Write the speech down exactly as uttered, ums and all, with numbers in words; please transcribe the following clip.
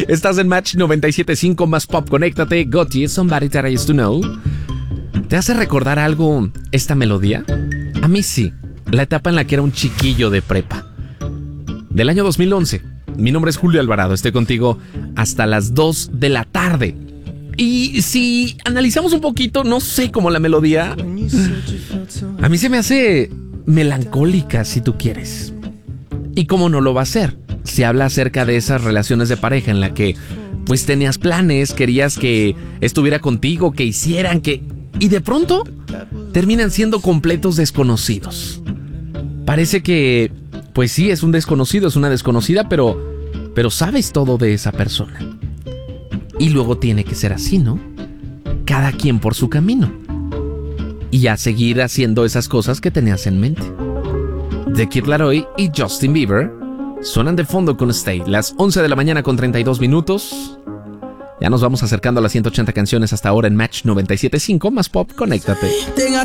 Estás en Match noventa y siete punto cinco más Pop. Conéctate. Gotye, Somebody That I Used to Know. ¿Te hace recordar algo esta melodía? A mí sí. La etapa en la que era un chiquillo de prepa. Del año dos mil once. Mi nombre es Julio Alvarado. Estoy contigo hasta las dos de la tarde. Y si analizamos un poquito, no sé cómo la melodía, a mí se me hace melancólica, si tú quieres. ¿Y cómo no lo va a ser? Se habla acerca de esas relaciones de pareja en la que pues tenías planes, querías que estuviera contigo, que hicieran, que... y de pronto terminan siendo completos desconocidos. Parece que, pues sí, es un desconocido, es una desconocida, pero, pero sabes todo de esa persona. Y luego tiene que ser así, ¿no? Cada quien por su camino. Y a seguir haciendo esas cosas que tenías en mente. The Kid Laroi y Justin Bieber suenan de fondo con Stay. Las once de la mañana con treinta y dos minutos. Ya nos vamos acercando a las ciento ochenta canciones hasta ahora en Match noventa y siete punto cinco más Pop. Conéctate.